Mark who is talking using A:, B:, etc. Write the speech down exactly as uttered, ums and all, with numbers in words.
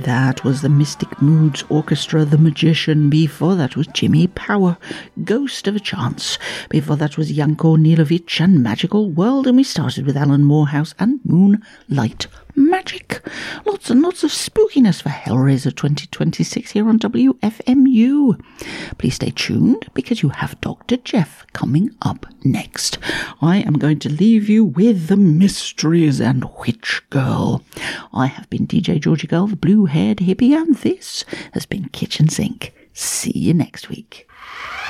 A: that was the Mystic Moods Orchestra, The Magician. Before that was Jimmy Power, Ghost of a Chance. Before that was Janko Nilovic and Magical World. And we started with Alan Morehouse and Moonlight Magic. Lots and lots of spookiness for Hellraiser twenty twenty-six here on W F M U. Please stay tuned because you have Doctor Jeff coming up next. I am going to leave you with The Mysteries and Witch Girl. I have been D J Georgie Girl, the blue-haired hippie, and this has been Kitchen Sink. See you next week.